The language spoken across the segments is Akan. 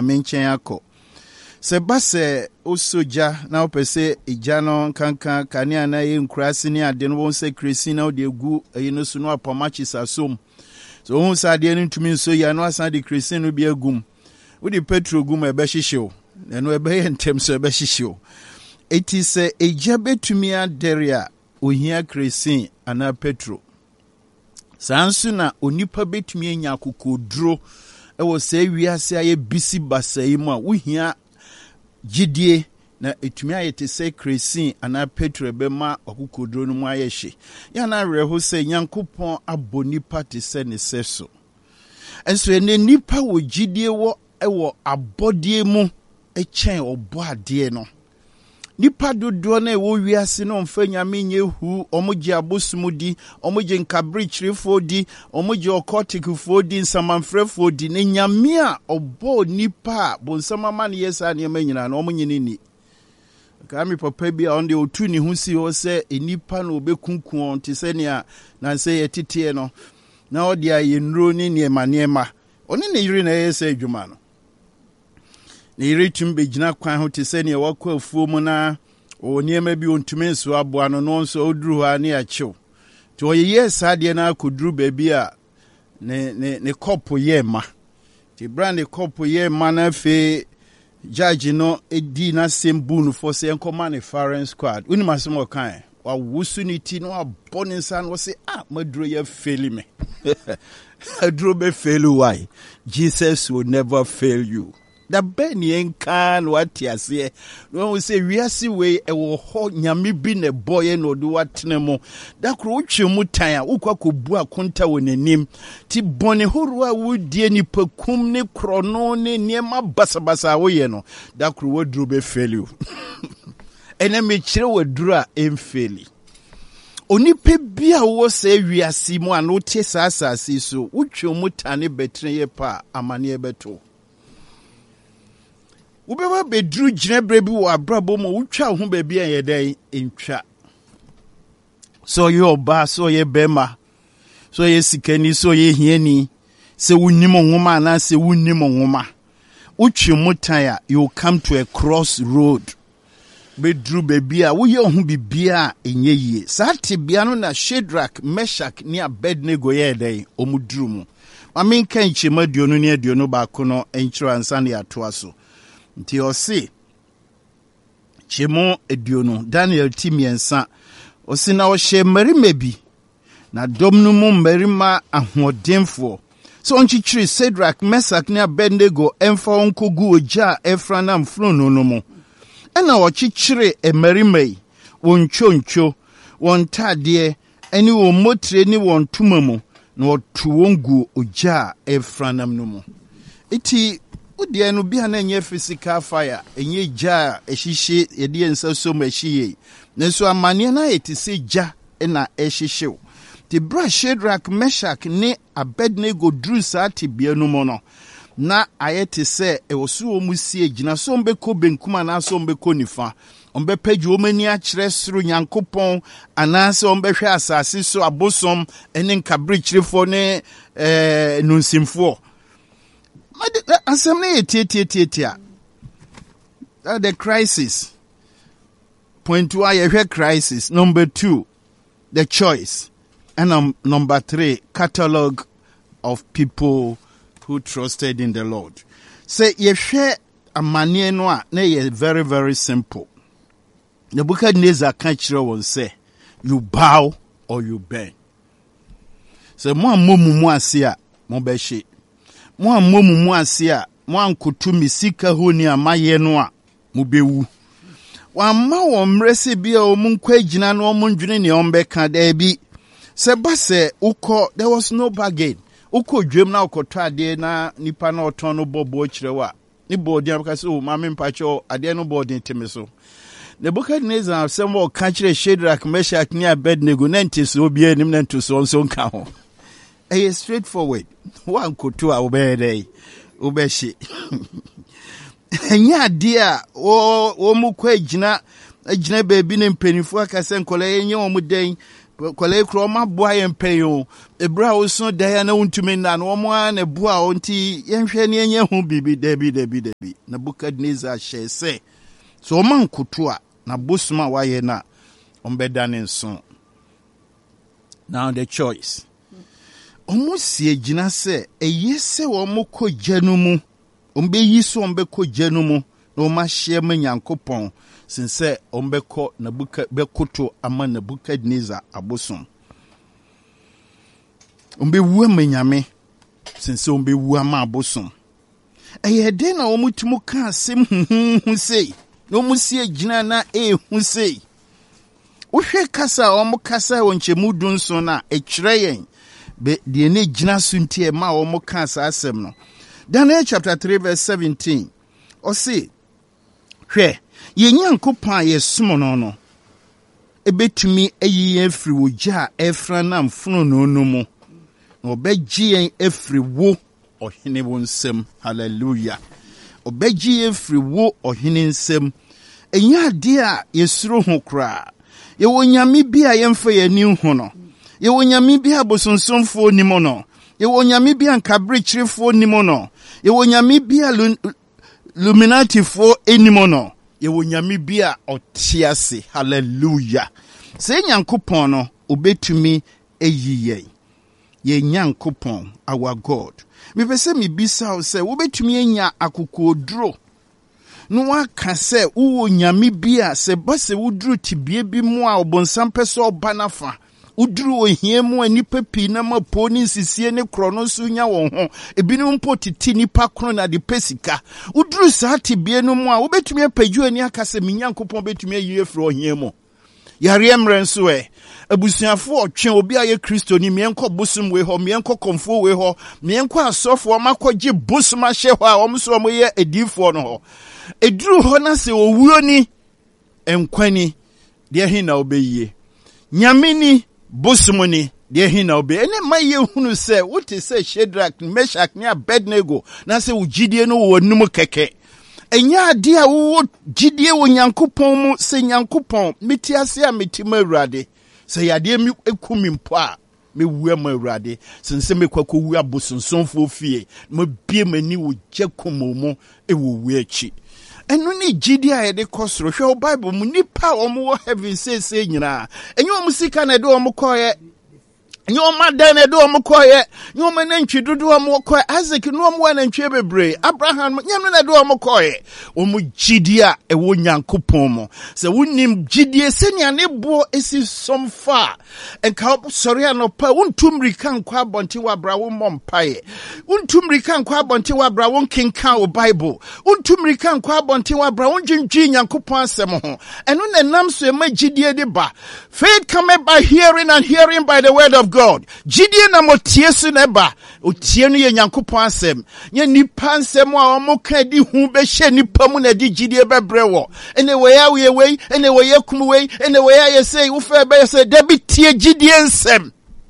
amenchen akọ se base osoja na opese ijano kankan kania na ye nkurase ni ade no won se kresi na ode egu eyino so no apamachi sasom so won sa ade no ntumi nso ya no asan de kresi no bi agum wodi petro gum ebe hihyew na no ebe ye ntem so ebe hihyew eti se eja betumi aderia ohia kresi ana petro sansu na onipa betumi anya kokoduro ewo se wiase aye bisi basai mu a wohia gidie na etumi ayete se kresi ana petro be ma okokoduro no mu ayehye ya na reho se nyankopon abonipa te se ne seso enso ene nipa wo gidie wo ewo abodie mu echen obo ade no nipa dodo na ewo wiase no mfa nyame nyehu omoje abosumudi omoje nkabrichirefo di omoje okotikfo di nsamanfrefo di ne nyame a obo nipa bonsamama ne yesa ne manyina na omonyini ni kami papa bi a onde otu ni hu si ho se enipa na obekunku onte se ne a na se yetete no na odi aye nro ni ne manema oni ne yiri na yesa adwuma no ne yiri tumbe gina kwan ho te se ne wakɔ afuo mu na oniema bi ontumi nso aboa no no nso oduru ha ne akyew to oyeye saade na akoduru baabi a ne kopo ye ma ti brand kopo ye ma na fe judge no edi na sembu for se enkoma ne foreign squad uni masemo kan wa wusu ni ti no abone nsa no se maduro ye fail me aduro be fail why Jesus will never fail you. Da beni enkan wati ase no say wiase we ewo ho nyame bi ne boye no do watene mo da kro utwe mu tan a ukwa kobu akonta wonanim ti bone horu a wudie ni pakum ne krono ne niema basabasa woye no da kro wadru be fail you ene me kire wadru a emfeli onipe bia wo se wiase mu an wote saasase so utwe mu tane betre ye pa amane beto Ubeba bedru ginebre bi wo abrabo mo wutwa ho ba bi ayedai entwa so ye oba so ye bema so ye sikani so ye hiani se wunnim nwoma na se wunnim nwoma utwe mutan a you come to a crossroad bedru ba bi a wo ye ho bibia enye yie saate bia no na Shadrach Meshach ni Abednego ye dai omudru mu mamen kan chema duonu ne aduonu ba ko no enchiro ansa ne atoa so nti osi chemo eduonu Daniel timiensa osi na o hye marima bi na domnu mu marima ahodenfo so onchichiri Shadrach Meshach ne Abednego emfa onkogu oja efrana mfrono no mu ena o chichiri marima yi won choncho won tade eni won motre ni won tumamu na otu wongu oja efrana no mu iti Udi no bia na enye physical fire enye ja ehihye yede ensa so mahyiye nanso amane na yete se ja na ehihyew ti bra Shadrach Meshach ne Abednego dru saati bia no mo no na ayete se ewoso omusie gina so mbeko benkuma na so mbeko nifa ombepaju omani a kire soro Nyankopon anase ombehwe asase so abosom ene nkabrichirefo ne nunsimfo Assembly the crisis. Point 1 crisis. Number 2, the choice. And number 3, catalog of people who trusted in the Lord. Say ye share a mania noa na very, very simple. The Nebuchadnezzar can't won't say you bow or you bend. So mo mumu asia mo beshi. Mo amomu asia mo ankotu misika ho ni amaye no a mo bewu wa ma wo mrese bia o mun kwagina no mo ndwene ne ombeka da bi se base ukọ there was no bargain ukọ dwem na ukoto ade na nipa na oton no bobo kirewa ni bodi abakase o ma me mpacho ade no bodi teme so Nebuchadnezzar asem wo ka kire Shadrach Meshach ni Abednego na ntiso obi anim na ntiso nso nka ho straightforward one kotu a obede obeshi enya dia o mu kwa gina bebi ne mpanifo akase nkole enye o mu den kwale kro ma boa ye mpanyo ebra wo so da na untumi na no mo an na boa onti yenhwe ne enye hu bibi dabi Nebukadnezar hye se so o man kotoa na bosuma waye na ombeda ne nso. Now the choice. Omusi egina se eyese wo mokọ ganu mu ombe yiso ombe ko ganu mu no ma hye ma Nyankopon sinse ombe ko Nebuchadnezzar ama Nebukadnezar abosom. Ombe wu amanyame sinse ombe wu ama abosom. Eyede na omutumu ka asem hu sei no musi egina na hu sei. Uhwe kasa omukasa wonchemu dunso na ekreyen be de ne gina suntie ma omukasa asem no. Daniel chapter 3 verse 17. Osi hwe ye Nyankopon yesom no ebetumi ayi efri wogya efra na mfuno no mu na obegye yen efri wo ohene wonsem. Hallelujah. Obegye efri wo ohene nsem. Enya de a yesuro ho kra. Ye wonyame bi a yemfa yani hu no. Ye wonyame bi a bosonsomfo nimo no. Ye wonyame bi a nkabrechirefo nimo no. Ye wonyame bi a luminati fo enimo no. Ye wonyame bi a otiase. Hallelujah. Se Nyankopon no obetumi eyiye. Ye Nyankopon our God. Me pese mi bisa o se obetumi enya akokodro. No waka se uwo nyame bia se base wudru tibie bi mu a obonsam pese obanafa udru ohie mu anipa pi na mapo ni nsisie ne krono so nya won ho ebinu mpo titi nipa krono na de pesika udru sa tibie no mu a obetumi apaju ani aka se Nyankopon betumi ayi efro ohie mu yare emrenso abusuafo otwe obi aye Kristo ni mienko bosum we ho mienko komfo we ho mienko asofo makogye bosum ahye ho a omso moye edifo no ho edru ho na se owuo ni enkwani de hin na obeye nyame ni bosum ni de hin na obeye ene maye hunu se wote se Shadrach Meshach ni Abednego na se ugidie no wonum keke enya ade a wo gidie wo Nyankopon mu se Nyankopon metiase a metima Awurade se yade mi ekumi mpo a me wu ma Awurade sense me kwakọ wu abosonsonfo fie mo bie mani wo gyakomomo e wo wu achi enu ni gidie a yede kosoro hwe Bible mu nipa o mo heaven say nyina enyo mo sika na de o mo koye nyoma dane do omukoye nyoma nantwi dodo omukoye Isaac no omu nantwi bebre Abraham nyame na do omukoye omu gidia ewo Nyankopon mo se wonim gidie senia ne bo esi somfa enka sori anopa wontumrika nkwa abonte wa bra wo mompaye wontumrika nkwa abonte wa bra won kenka o Bible wontumrika nkwa abonte wa bra won dwendwi Nyankopon asem ho eno na nam so ema gidie de ba faith come by hearing and hearing by the word of God. Gidie na motie su neba otie no ye Nyankopon asem nye nipa nsem a omoka di hu be hye nipa mu na di gidie bebre wo ene we ya we we ene we yakum we ene we ya yesei wo fe be yesei da bi tie gidie nsem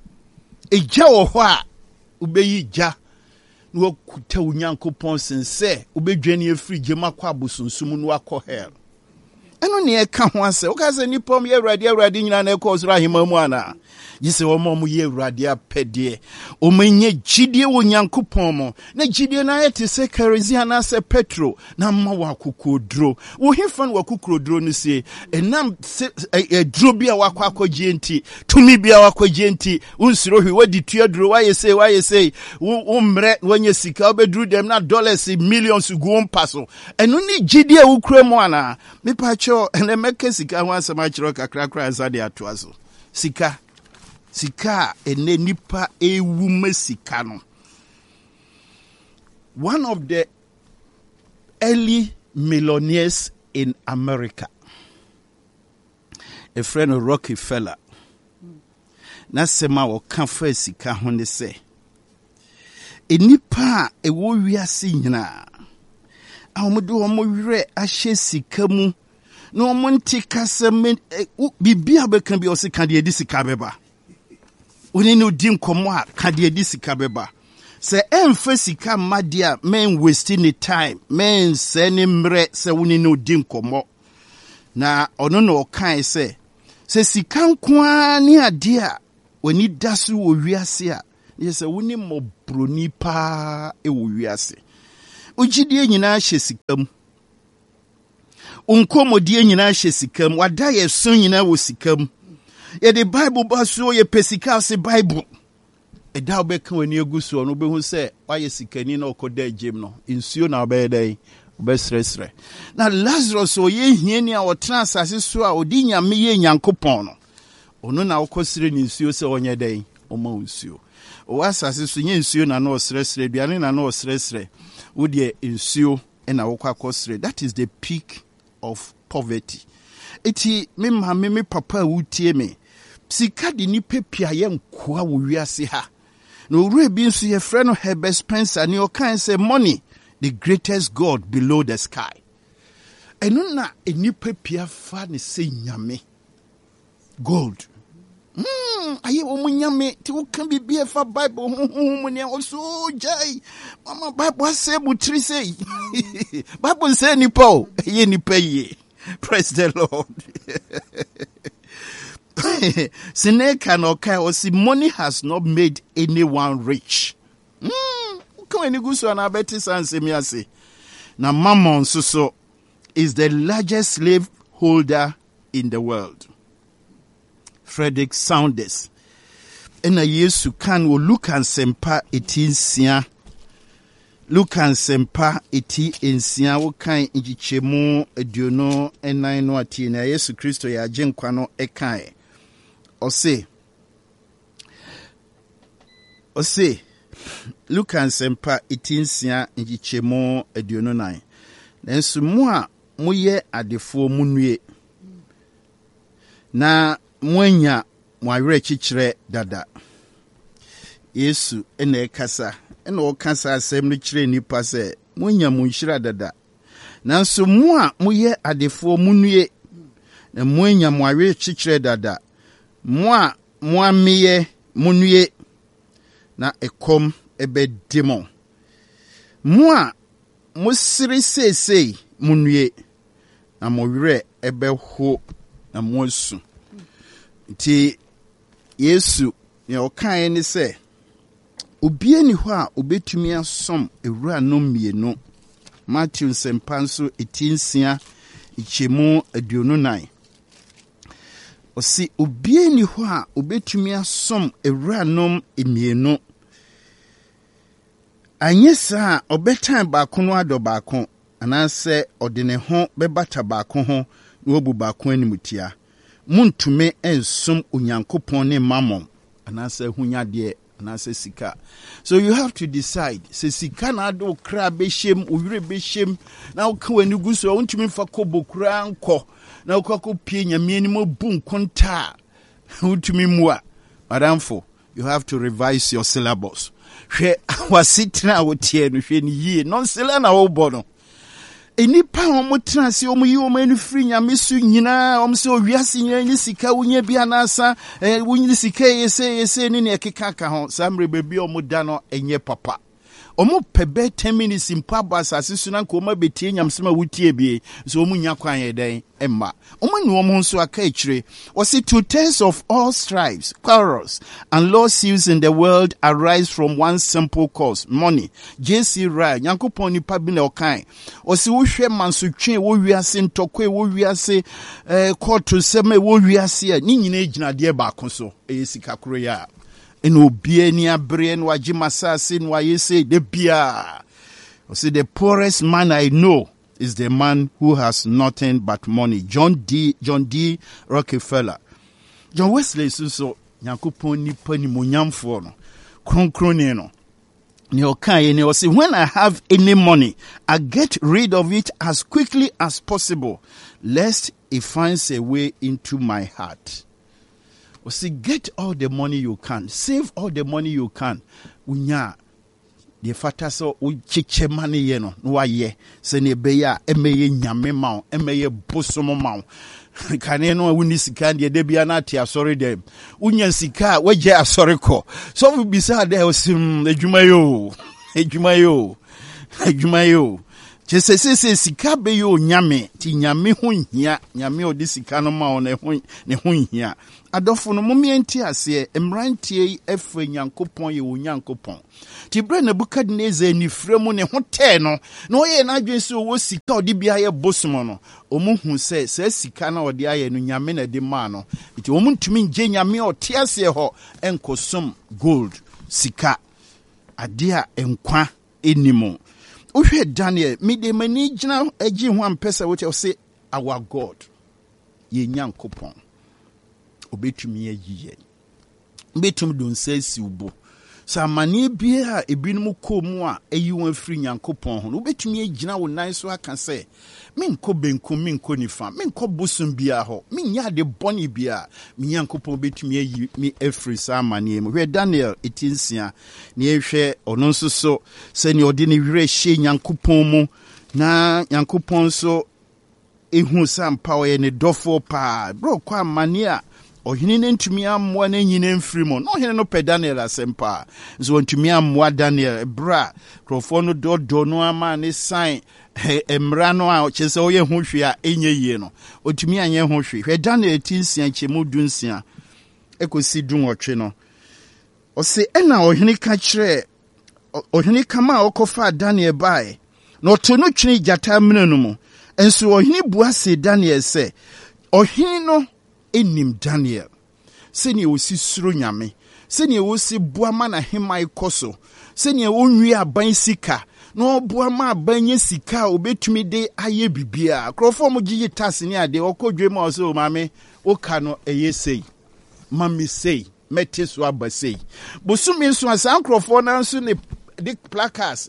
eja wo ho a ubeyi ja no kuta Nyankopon sense ubedwane afiri gema kwa abosonsum no akọ hell eno ne e ka ho ase wo ka se nipa mu ye Awurade nyina na e ko sura hima mu ana yise wo mo ye Awurade apede o menye gidie wo Nyankopon mo na gidie na yete se Kerezia na se Petro na ma wa kokodro wo hifan wa kokodro no se enam dro bia wa kwakogye enti tumi bia wa kwagye enti unsiro hwi wadi tuadro wa yese wo mre wanye sika obedru dem na dollars millions go paso eno ni gidie wo kura mo ana me pa cho ene meke sika ho asema chiro kakra azade atoaso sika ene nipa ewu mesika no. One of the early millionaires in America, a friend of Rockefeller, na sema wo kanfa sika ho ne se enipa ewo wiase nyina awodo wo wire ahye sika mu no monti kasem bibia bekan bi o sika de edi sika beba oni no di nkomo a ka de edi sika beba se emfa sika madia men wasting the time men se ni mre se woni no di nkomo na ono no kan se Se sikan kwa ni ade a wani daso wo wiase a yesa woni mobroni pa e wo wiase ugidie nyina hye sikam unkomodie nyina hye sikam wada ye so nyina wo sikam ye the bible baso ye pesika se bible eda obeka wani aguso no behu se waye sikani na okoda agem no insuo na obedai obesresre na Lazarus o ye hiani a otena asase so a odi nyame ye nyankopon no ono na okosire ni nsuo se onye dai oma nsuo o asase so nye nsuo na no osresre duane na no osresre wo de nsuo na wo kwakosre. That is the peak of poverty. Eti me papa wutie me sika de ni pepia ye nkoa wo wiase ha no ure bi nso ye frɛ no Herbert Spencer ni o kan say money the greatest god below the sky. Eno na eni pepia fa ne se nyame gold. Aye wo nyame ti wo kan bibia fa bible ho ne o so jai mama bible say butri say bible say ni po ye ni peye. Praise the Lord. Seneca no kai o si money has not made anyone rich. Come any go so na beti sanse mi ase. Na Mammon so is the largest slave holder in the world. Frederick Saunders. Ena Yesu kan wo Luke and Sempa etinsia. Luke and Sempa eti ensia wo kan ngichemu aduono enan no ati na Yesu Kristo ya agenkwa no ekan. Ose Luke and Sempa etinsia ngichemu aduono nan. Nanso mu a moye adefo munue na mwanya mwawere chichire dada Yesu ene ekasa ene okasa asem no chire nipa se mwanya munhira dada nanso mu a moye adefo munue na mwanya mwawere chichire dada mu a mwameye munue na ekom ebedimo mu a musiri sesei munue na mwawere ebeho na mwosu nti Yesu ye okan ni se obie ni ho a obetumi asom ewura no mienu. Matthew sempanso etinsia ichemu aduonu nan osi obie ni ho a obetumi asom ewura no mienu anyesa obetan baako no ado baako anase odene ho bebata baako ho no obu baako animutia muntume ensum Onyankopon ne Mammon anase hunyade anase sika. So you have to decide. Se sika na do kra behiem owure behiem na wo ka wani gu so untumi fa kobo kra nko na wo kwako pie nyame ani mo bu nkonta untumi mua madamfo. You have to revise your syllabus. Hwe wasitna wo tie no hwe ni yie non sela na wo bono enipa omotra se omuyi omanu firi nyame su nyina omse owiase nyina ni sika wonya bia na asa wonyi sika yese ni ne keka ka ho samre bebi omoda no enye papa omo pebe 10 minutes impaba asase su na nko ma betie nyamsema wutie bie so omunya kwan yeden emma omanu omo nso aka ekire wasi 2/3 of all strifes, quarrels and lawsuits in the world arise from one simple cause, money. JC Ryle nyankopon nipa bi na okan wasi wo hwe mansotwe wo wiase ntokwe wo wiase court seme wo wiase ni nyina ejinade ba koso sika kro ya eno bie ni abre no agimasase no ayese de bia. See, the poorest man I know is the man who has nothing but money. John D. Rockefeller. John Wesley so nyankopon nipa ni monyamfo no kronkron no ne okan ne o say when I have any money I get rid of it as quickly as possible lest it finds a way into my heart. O say get all the money you can, save all the money you can. Unya the fata so uchiche money ye no waye se ne beya emeye nyame ma emeye bosomo ma kane no wuni sika de bia na ate asori dem unya sika waje asori ko so bi sa de osim adwuma yo Chese sika be yo nyame ti nyame ho hia nyame odi sika no ma ne ho hia adofo no momienti ase emrantie efe nyankopon ye wo nyankopon ti bre Nebukadnezar ni fremu ne ho te no na oye na adwen se wo sika odi bia ye bosom no omuhu se sika na odi aye no nyame na de ma no ti omuntumi nje nyame oti ase ho enkosom gold sika adia enkwa enimo. Uhwe Daniel, mide mani jina eji ho ampesa wote say our God. Ye nyankopon. Obetumi ayiye. Obetumi don say siubo. Sa mani bia ebinum komu a eyi won afri nyankopon ho. Obetumi agina wo nan so aka say menko benku menko nifa menko bosum bia ho menya de boni bia me nyankopon betumi ayi mi afri sa mani mu. Hwe Daniel etinsia na ehwe ono nso so se ne odi ne wire hye nyankopon mu na nyankopon so ehu sampa o ye ne dofo pa bro kwa mani a ohini ne ntumi ammoa na nyina mfiri mu no ohini no pe Daniel asempa nso ntumi ammoa Daniel bra krofo no dodo no ama ne sign emra no a chese oye ho hwe a enye yie no otumi anye ho hwe hwe Daniel tinsia chemu dunsia ekosi dunwotwe no o se ena ohini ka kire ohini kama okofa Daniel bae no to no twini jata mene no mu enso ohini bua se Daniel se ohini no enim Daniel seni osi suro nyame seni osi boama na hemai koso seni onwi aban sika no boama abanye sika obetumi de aye bibia krofo mo gigi tase ni ade okodwe ma so mame oka no eyesei mami sei meteso abasei bosumi so asan krofo na nso ne dik placards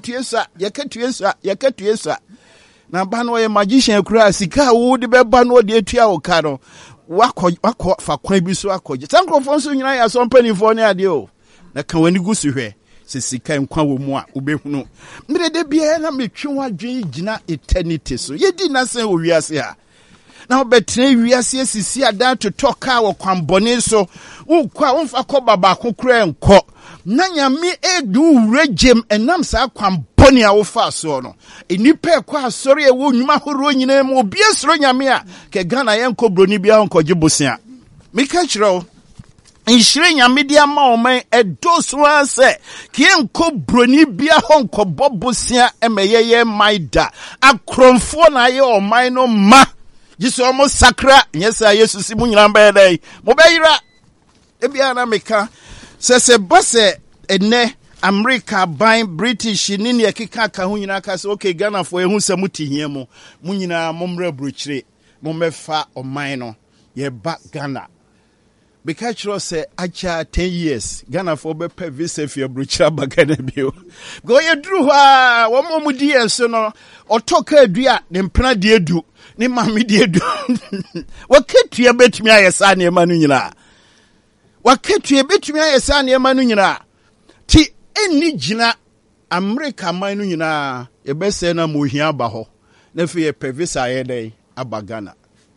yakatuesa na ba no ye magician kura sika wo de beba no de atua wo ka no wako fa kwan bi so akoje sankrofo so nyina ya so mpanifo ne ade o na ka wani gusu hwe se sika nkwa wo mu a obehunu mire de bia na metwe wadwen gina eternity so yedi na sen owiase a na obetre wiase sisi ada to toka wo kwambone so wo kwa wo fa ko baba kokura enko na nyame edu regem enam sa kwambone a wo fa so no enipa kwa asori e wo nwuma horo nyina mu obi esoro nyame a ke Ghana yenko broni bia onkoje bosia mika chiro inshire nyame dia ma o man edoso ase ke enko broni bia honko bobosia emeyeye maida akromfo na ye o man no ma jiso mo sakra nyesa Jesus mu nyina ba dai mo bayira ebia na meka se bose ene America ban British ni ne keka ka ho nyina ka se okay Ghana fo ehu se mutihie mu nyina momra bruchire mo mefa oman no ye ba Ghana because you say acha 10 years Ghana fo be pe visa fi bruchire ba Ghana bio go ye dru ha wo mo mudi enso no otoka adua ne mpena de edu ne mame de edu waketua betumi ayesa ne ma no nyina waketua betumi ayesa ne ma no nyina ti eni gina America man no nyina ebese na mohia ba ho na fi pevisa ye dey abagana.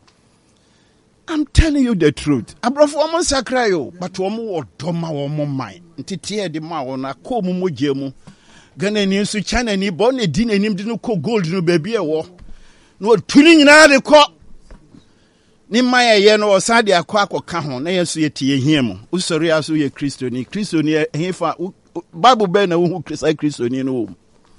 I'm telling you the truth. Abrofo omo sakra yo but omo odoma omo man ntete de ma wona ko mu moje mu Ghana ni nso China ni bo na di nanim de no ko gold no baby e wo no tuni nyina de ko ni maye ye no osa de akwa ho na yeso ye tie hia mu usori aso ye Kristo ni hefa Bible be na wo Kristo ni no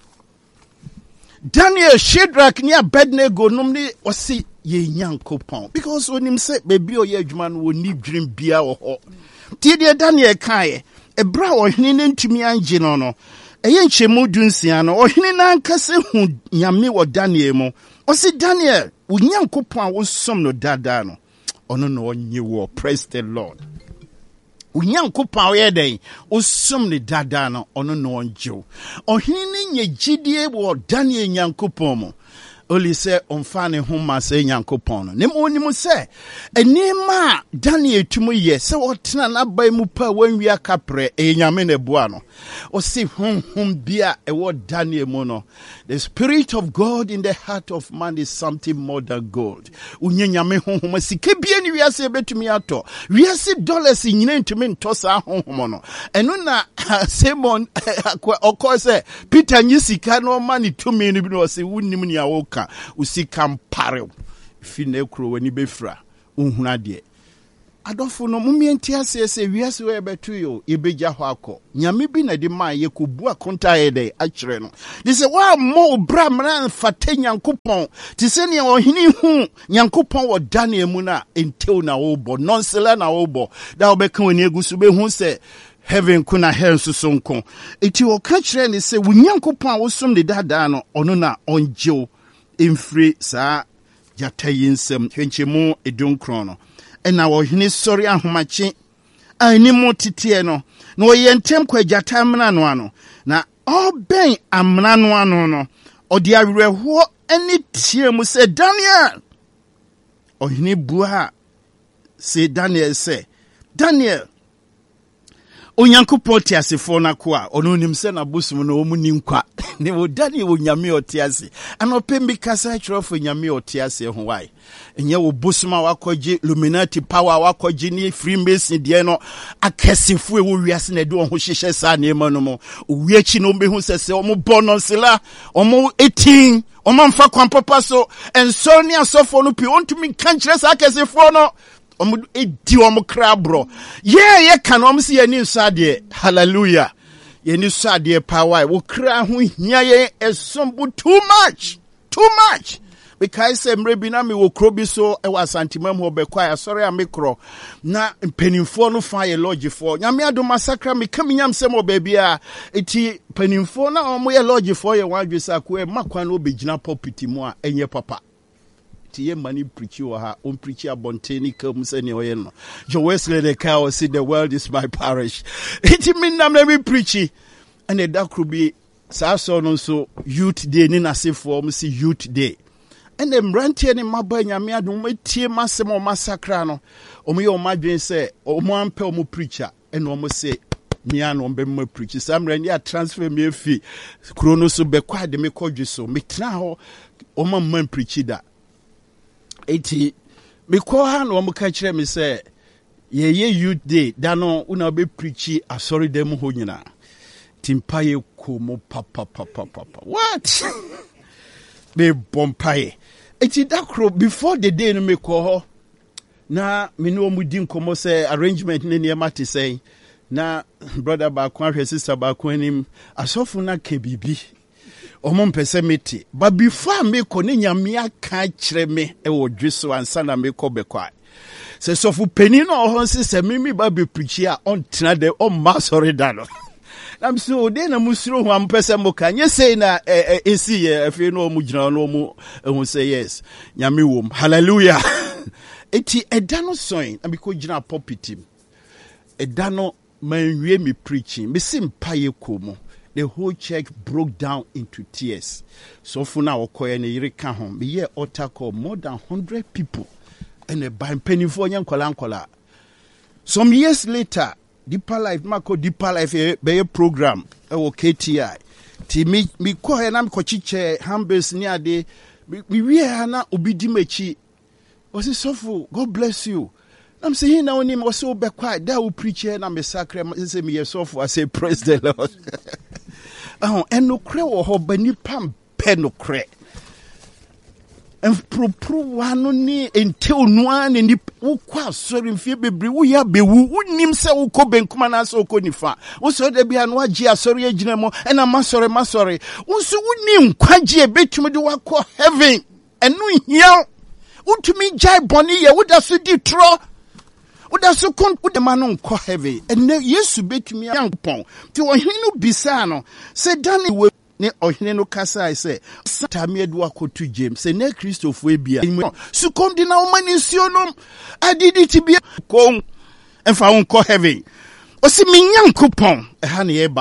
Daniel, Shadrach ni Abednego nom ni osi ye nyankopon because onim se baby o ye adwuma no woni dwirim bia wo ho ti de Daniel kae ebra ohene ne ntumi anje no no eye nchemu dunsia no ohene na ankase hu nyame wo Daniel mu osi Daniel wo nyankopon a wo som no dada no ono no onye wo praise the Lord Unyankopa oyeden osum ne dada no ono no onjo ohini ne nyegidie wo Daniel nyankopon mu Oli say on fane homa say Nyankopon no. Nem onimu say enema Daniel tumu ye say otena na bai mu pa wanwia kapre enyame ne boa no. O say hum bia ewo Daniel mu no. The spirit of God in the heart of man is something more than gold. Unye nyame hum sike bia ni wiase betumi ato. Wiase dollars nyina ntumi nto sa hum no. Eno na Simon okọ say Peter nyi sika no mani tumi ni bi no say wunnim ni awoka usika mpare fi na ekro wani befra unhuna de adofo no mumienti asese wiase we betu yo yebeja ho akọ nyame bi na de ma ye kobu akonta ye de akire no de se wa mo bra mran fata Nyankopon ti se ne ohini hu Nyankopon wo Daniel mu na entew na wo bo nonsela na wo bo da obeka woni egusu be hu se heaven kuna hell susonko eti o ka kire ne se wo Nyankopon wo som de dada no ono na onjew infri sa jatayinsem hwenchemu edunkron no ena wo hene sori ahomache animu titie no na wo yentem kwa jata amna no ano na oben amna no ano no odi awerɛho ani tie mu se Daniel ohene bua se Daniel se Daniel Onyankopon ti asefo na ko a ono nim se na bosum no omu ni nkwa ne wo Daniel wo nyame oti ase anopembi kasa chirofo nyame oti ase ho wai enye wo bosuma wakoje Illuminati power wakoje ni Freemason de no akesefo e wo wiase na de wo ho hyehye sa na ema no mo owiachi no behu sese omo bononsela omo 18 omo mfa kwampapa so enso ni asofo no pi ontumi kankyere sa akesefo no edi omo krabro ye kan omo se yani nsade hallelujah yani nsade power wo kra ho hia ye esombu too much because emre na me wo krobi so e wasantimam ho bekwa sorry amekro na mpenimfo no fa ye lodge for nyame ado masakra me kaminyam sem obabia eti penimfo na omo ye lodge for ye wadwesa ko e makwa na obegina pulpit mu a enye papa tiye mani preach you ha on preach abonteni kam se ne oye no Jo Wesley the cow say the world is my parish it mean na me preach and da krubi sa so no so youth day ni na se for see youth day and them rantie ni maba nyame adom tie masem o masakra no omo ye o madwen se omo ampe omo preacher and omo say mia no be mo preach sam ran ya transfer me fi krono so be kwa de me kodwe so me tena ho omo man preach da eti me ko ha no mo ka kire me say ye youth day da no una be preach asori dem ho nyina timpaye ko mo papa what be bompaye eti dakro before the day no me ko ho na me no mu di nkomo say arrangement ne ne mate say na brother ba kwa hwe sister ba kwa nim asofu na kebibi omo mpese meti but before me ko ne nyame aka kire me e wo dweso ansa na me ko bekwa se sofu peni no ho se mimi ba be preach a on tena de o ma sorry da no I'm so de na musuro ho ampese mo ka nye say na esi ye afi no mu gina no mu ehun say yes nyame wom hallelujah eti edano soin na biko gina pulpit edano manwie me preaching me simpaye komo the whole church broke down into tears so for now okoye ne yire ka ho me ye altar call more than 100 people and a by penny for nkola some years later Deeper Life mako Deeper Life be program e wo KTI ti mi ko he na ko chiche hambes ni ade mi wie na obidi machi o se sofo God bless you I'm saying now ni mo so be quiet that will preach here na me sacre say me sofo I say praise the Lord eno kre wo ho bani pam pe no kre Empropro wano ni ente onua ni ukwa sorry mfie bebre wo ya bewu wonim se wo ko benkuma na so ko nifa wo so da bia no agi asori agina mo na masori wo so wonim kwagie betumi de wakọ heaven enu hia utumi jai boni ye woda so di tro woda so kon woda ma no nkọ heaven ene Yesu betumi yankpon ti wo hinu bisa no se dani we ne ohene no kasa ise satame adu akotu James se ne Christopher bia su kom di na o mani sionom adidi ti bia kon enfa won ko heaven o si minyankopon e ha ne ye ba no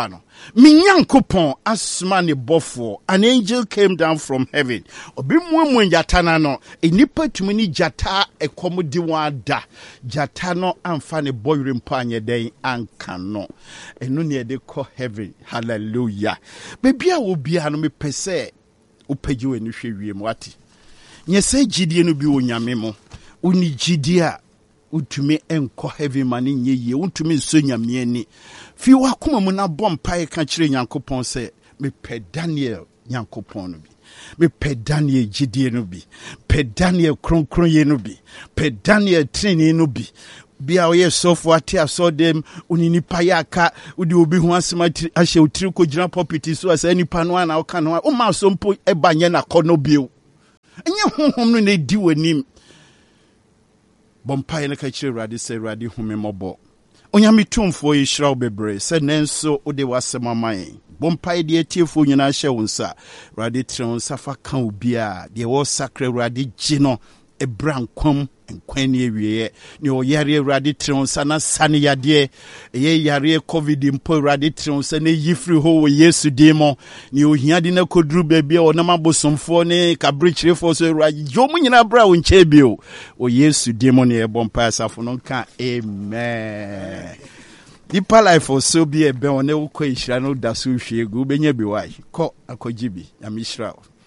Minyankopon asma ne bofo. An angel came down from heaven. Obi mu jata na no. Enipa tumi ni jata ekomodi wada. Jata no amfa ne boyre mpa anye den anka no. Eno ne de ko heaven. Hallelujah. Bebia wo bia no me pese upeji we ni hwe wiem wati. Nyese gidie no bi onyame mo. Uni gidie utumi enko heaven mani nyeye utumi nso nyame ani fi wakoma mu na bompa ka kire Nyankopɔn se me pe Daniel Nyankopɔn no bi me pe Daniel gidie no bi pe Daniel kronkron ye no bi pe Daniel training no bi bia oye sofo ate asodem unini payaka udi obi ho asema ahye otiri ko gina property so asa nipa no ana oka no o ma so mpo ebanye na kono bio enye honhom no na di wanim Bompaye na kachire Awurade se Awurade home mobo. Onyame tumfo yi hira obebre se nenso ode wasema man. Bompaye de atiefo nyina hye wo nsa. Awurade tre wo nsa fa kan obia de wo sakra Awurade gi no ebra nkwam nkwan ne ewiye. Ne oyare Awurade tre wo nsa na sane yade ye yare covid mpo Awurade tre wo nsa na yifri ho wo Yesu dimo. Ne ohia de na kodru baabi o na mabosomfo ne kabrichirefo so Awurade jomu nyina bra wo nche bio. O Yesu dimo ne ebompa asafo no nka amen. Deeper life also be a be on a quay, no, that's who she go, be near be why. Call a cojibi, a mishra.